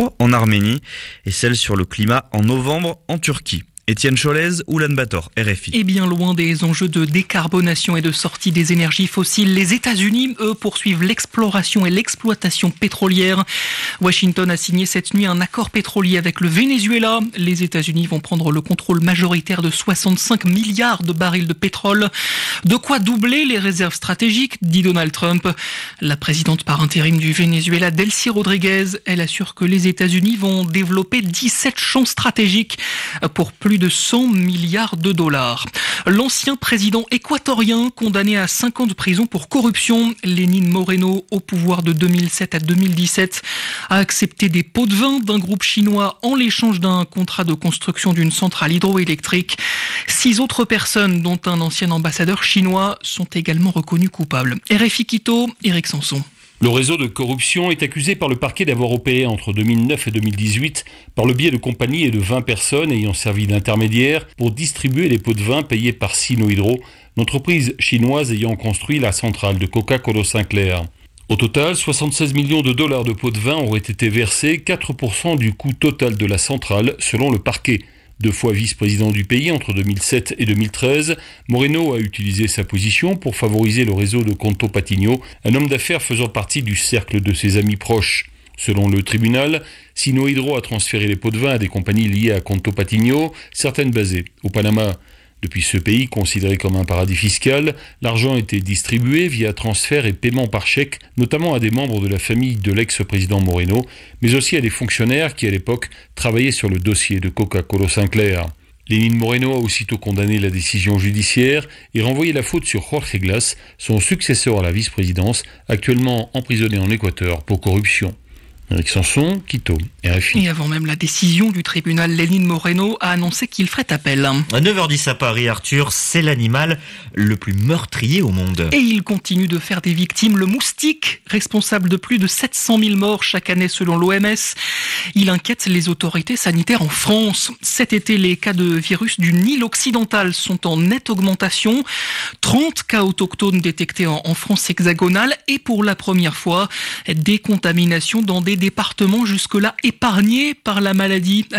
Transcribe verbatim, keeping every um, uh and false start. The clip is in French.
octobre en Arménie et celle sur le climat en novembre en Turquie. Étienne Cholez, Oulan-Bator, R F I. Et bien loin des enjeux de décarbonation et de sortie des énergies fossiles, les États-Unis, eux, poursuivent l'exploration et l'exploitation pétrolière. Washington a signé cette nuit un accord pétrolier avec le Venezuela. Les États-Unis vont prendre le contrôle majoritaire de soixante-cinq milliards de barils de pétrole. De quoi doubler les réserves stratégiques, dit Donald Trump. La présidente par intérim du Venezuela, Delcy Rodriguez, elle assure que les États-Unis vont développer dix-sept champs stratégiques pour plus de cent milliards de dollars. L'ancien président équatorien condamné à cinq ans de prison pour corruption, Lénine Moreno, au pouvoir de deux mille sept à deux mille dix-sept, a accepté des pots de vin d'un groupe chinois en l'échange d'un contrat de construction d'une centrale hydroélectrique. Six autres personnes, dont un ancien ambassadeur chinois, sont également reconnues coupables. R F I Quito, Éric Sanson. Le réseau de corruption est accusé par le parquet d'avoir opéré entre deux mille neuf et deux mille dix-huit par le biais de compagnies et de vingt personnes ayant servi d'intermédiaires pour distribuer les pots de vin payés par Sinohydro, l'entreprise chinoise ayant construit la centrale de Coca-Cola Sinclair. Au total, soixante-seize millions de dollars de pots de vin auraient été versés, quatre pour cent du coût total de la centrale, selon le parquet. Deux fois vice-président du pays entre deux mille sept et deux mille treize, Moreno a utilisé sa position pour favoriser le réseau de Conto Patinho, un homme d'affaires faisant partie du cercle de ses amis proches. Selon le tribunal, Sinohydro a transféré les pots de vin à des compagnies liées à Conto Patinho, certaines basées au Panama. Depuis ce pays considéré comme un paradis fiscal, l'argent était distribué via transfert et paiement par chèque, notamment à des membres de la famille de l'ex-président Moreno, mais aussi à des fonctionnaires qui à l'époque travaillaient sur le dossier de Coca-Cola Sinclair. Lénine Moreno a aussitôt condamné la décision judiciaire et renvoyé la faute sur Jorge Glass, son successeur à la vice-présidence, actuellement emprisonné en Équateur pour corruption. Éric Sanson, Quito, R F I. Et avant même la décision du tribunal, Lénine Moreno a annoncé qu'il ferait appel. À neuf heures dix à Paris, Arthur, c'est l'animal le plus meurtrier au monde. Et il continue de faire des victimes. Le moustique, responsable de plus de sept cent mille morts chaque année selon l'O M S, il inquiète les autorités sanitaires en France. Cet été, les cas de virus du Nil occidental sont en nette augmentation. trente cas autochtones détectés en, en France hexagonale et pour la première fois, des contaminations dans des départements jusque-là épargnés par la maladie.